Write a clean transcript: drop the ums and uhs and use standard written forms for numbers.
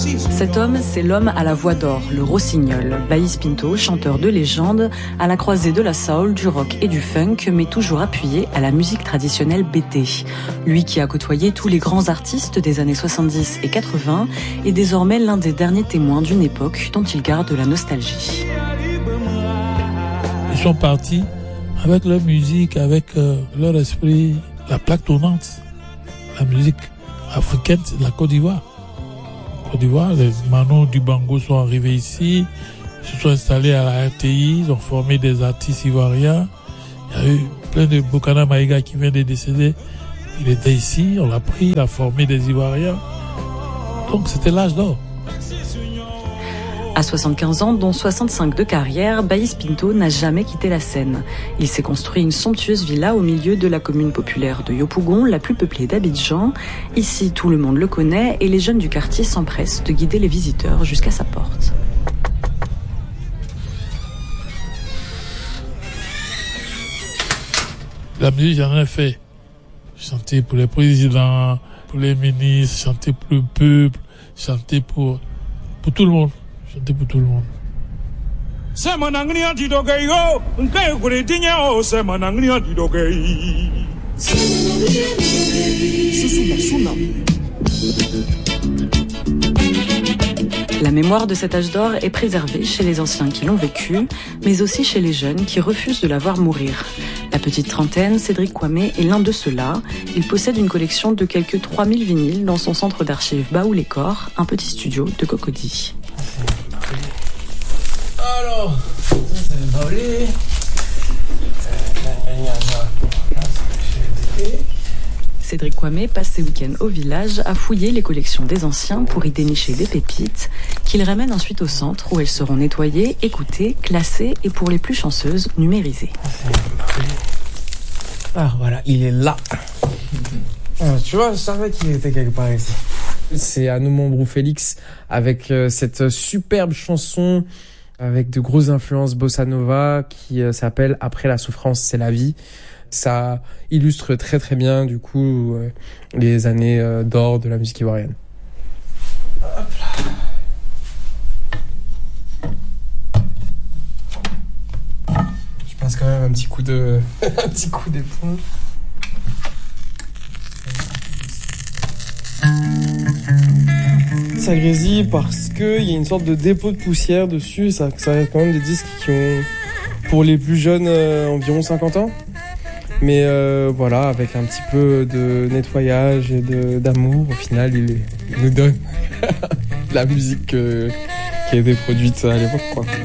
Cet homme, c'est l'homme à la voix d'or, le rossignol. Baïs Pinto, chanteur de légende, à la croisée de la soul, du rock et du funk, mais toujours appuyé à la musique traditionnelle bété. Lui qui a côtoyé tous les grands artistes des années 70 et 80 est désormais l'un des derniers témoins d'une époque dont il garde la nostalgie. Ils sont partis avec leur musique, avec leur esprit, la plaque tournante, la musique africaine, c'est de la Côte d'Ivoire. Côte d'Ivoire, les Manos du Bango sont arrivés ici, se sont installés à la RTI, ils ont formé des artistes ivoiriens. Il y a eu plein de Bokana Maïga qui vient de décéder. Il était ici, on l'a pris, il a formé des Ivoiriens. Donc c'était l'âge d'or. À 75 ans, dont 65 de carrière, Baïs Pinto n'a jamais quitté la scène. Il s'est construit une somptueuse villa au milieu de la commune populaire de Yopougon, la plus peuplée d'Abidjan. Ici, tout le monde le connaît et les jeunes du quartier s'empressent de guider les visiteurs jusqu'à sa porte. La musique, j'en ai fait. Chanter pour les présidents, pour les ministres, chanter pour le peuple, chanter pour tout le monde. Chanter pour tout le monde. La mémoire de cet âge d'or est préservée chez les anciens qui l'ont vécu, mais aussi chez les jeunes qui refusent de la voir mourir. La petite trentaine, Cédric Kwame est l'un de ceux-là. Il possède une collection de quelques 3000 vinyles dans son centre d'archives Baoul-les-Corps, un petit studio de Cocody. Alors, ça c'est Baoulé. Cédric Kwame passe ses week-ends au village à fouiller les collections des anciens pour y dénicher des pépites qu'il ramène ensuite au centre où elles seront nettoyées, écoutées, classées et pour les plus chanceuses, numérisées. Ah voilà, il est là. Tu vois, je savais qu'il était quelque part ici. C'est Anou Mambrou Félix avec cette superbe chanson avec de grosses influences bossa nova qui s'appelle Après la souffrance, c'est la vie. Ça illustre très très bien du coup les années d'or de la musique ivoirienne. Hop là. Je passe quand même un petit coup d'éponge. Ça grésille parce qu'il y a une sorte de dépôt de poussière dessus. Ça reste quand même des disques qui ont, pour les plus jeunes, environ 50 ans. Mais voilà, avec un petit peu de nettoyage et d'amour, au final, il nous donne la musique qui a été produite à l'époque, quoi.